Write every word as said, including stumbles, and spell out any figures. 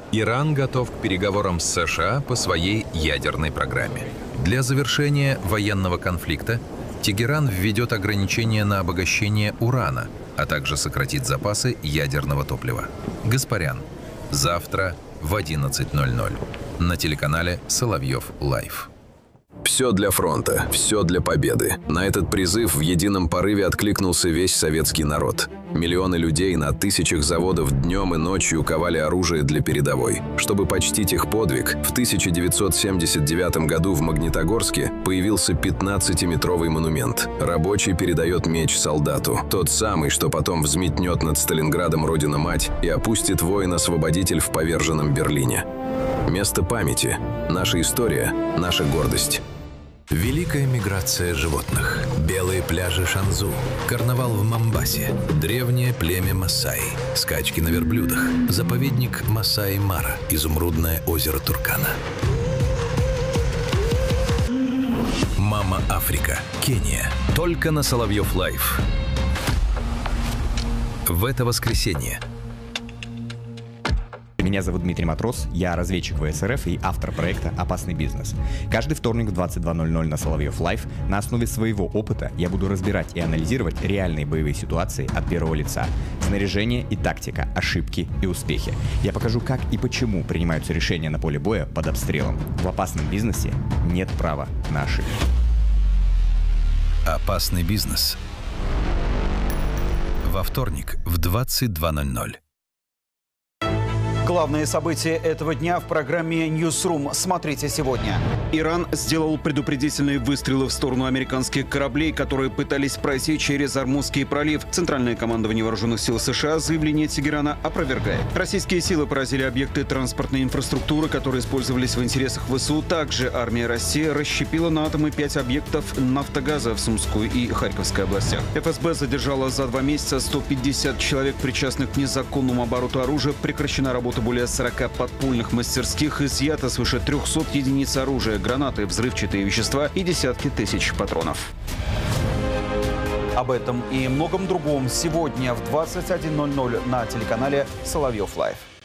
Иран готов к переговорам с США по своей ядерной программе. Для завершения военного конфликта Тегеран введет ограничения на обогащение урана, а также сократит запасы ядерного топлива. Гаспарян. Завтра в одиннадцать ноль ноль на телеканале Соловьев Лайв. Все для фронта, все для победы. На этот призыв в едином порыве откликнулся весь советский народ. Миллионы людей на тысячах заводов днем и ночью ковали оружие для передовой. Чтобы почтить их подвиг, в тысяча девятьсот семьдесят девятом году в Магнитогорске появился пятнадцатиметровый монумент. Рабочий передает меч солдату. Тот самый, что потом взметнет над Сталинградом Родина-Мать и опустит воин-освободитель в поверженном Берлине. Место памяти. Наша история, наша гордость. Великая миграция животных, белые пляжи Шанзу, карнавал в Момбасе, древнее племя Масаи, скачки на верблюдах, заповедник Масаи-Мара, изумрудное озеро Туркана. Мама Африка, Кения. Только на Соловьев Лайв. В это воскресенье. Меня зовут Дмитрий Матрос, я разведчик вэ эс эр эф и автор проекта «Опасный бизнес». Каждый вторник в двадцать два ноль ноль на Соловьев Лайв на основе своего опыта я буду разбирать и анализировать реальные боевые ситуации от первого лица. Снаряжение и тактика, ошибки и успехи. Я покажу, как и почему принимаются решения на поле боя под обстрелом. В опасном бизнесе нет права на ошибки. «Опасный бизнес». Во вторник в двадцать два ноль ноль. Главные события этого дня в программе «Ньюсрум». Смотрите сегодня. Иран сделал предупредительные выстрелы в сторону американских кораблей, которые пытались пройти через Ормузский пролив. Центральное командование вооруженных сил США заявление Тегерана опровергает. Российские силы поразили объекты транспортной инфраструктуры, которые использовались в интересах вэ эс у. Также армия России расщепила на атомы пять объектов нафтогаза в Сумской и Харьковской областях. эф эс бэ задержала за два месяца сто пятьдесят человек, причастных к незаконному обороту оружия. Прекращена работа более сорока подпольных мастерских, изъято свыше трёхсот единиц оружия, гранаты, взрывчатые вещества и десятки тысяч патронов. Об этом и многом другом сегодня в двадцать один ноль ноль на телеканале Соловьев Лайв.